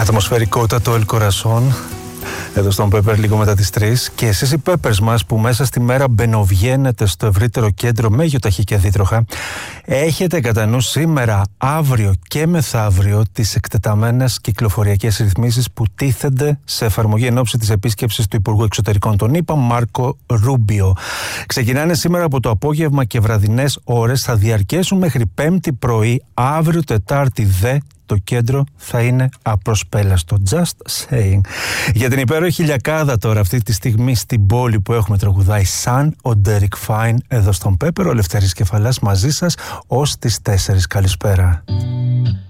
Ατμοσφαιρικότατο El Corazon εδώ στον Pepper λίγο μετά τις 3. Και εσείς οι Peppers μας που μέσα στη μέρα μπαινοβγαίνετε στο ευρύτερο κέντρο με γιοταχή και δίτροχα, έχετε κατά νου σήμερα, αύριο και μεθαύριο τις εκτεταμένες κυκλοφοριακές ρυθμίσεις που τίθενται σε εφαρμογή εν ώψη της επίσκεψης του Υπουργού Εξωτερικών των ΗΠΑ, Μάρκο Ρούμπιο. Ξεκινάνε σήμερα από το απόγευμα και βραδινές ώρες θα διαρκέσουν μέχρι Πέμπτη πρωί. Αύριο Τετάρτη δε το κέντρο θα είναι απροσπέλαστο. Just saying. Για την υπέροχη λιακάδα τώρα αυτή τη στιγμή στην πόλη που έχουμε τραγουδάει σαν ο Ντέρικ Φάιν εδώ στον Pepper, ο Λευτέρης Κεφαλάς μαζί σας ως τις 4. Καλησπέρα.